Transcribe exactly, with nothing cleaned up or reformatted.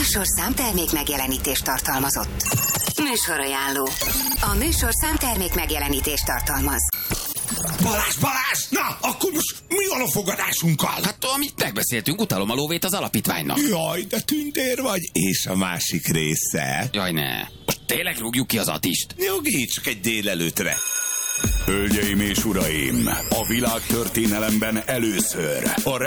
műsorszám termék megjelenítést tartalmazott. Műsorajánló. A műsorszám termék megjelenítést tartalmaz. Balázs, Balázs! Na, akkor most mi van a fogadásunkkal? Hát, amit megbeszéltünk, utalom a lóvét az alapítványnak. Jaj, de tündér vagy. És a másik része? Jaj, ne. Most tényleg rúgjuk ki az Attist? Nyugi, csak egy délelőtre. Hölgyeim és uraim, a világtörténelemben először a